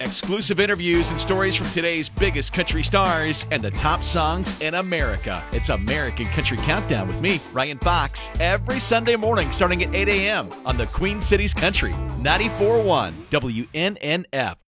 Exclusive interviews and stories from today's biggest country stars and the top songs in America. It's American Country Countdown with me, Ryan Fox, every Sunday morning starting at 8 a.m. on the Queen Cities Country, 94.1 WNNF.